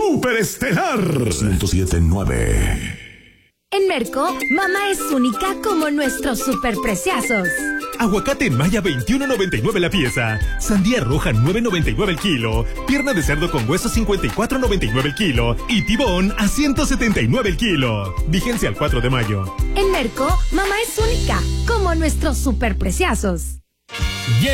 Superestelar 107.9. En Merco, mamá es única como nuestros superpreciazos. Aguacate Maya 21.99 la pieza. Sandía roja 9.99 el kilo. Pierna de cerdo con hueso 54.99 el kilo. Y tibón a 179 el kilo. Vigencia al 4 de mayo. En Merco, mamá es única como nuestros superpreciazos.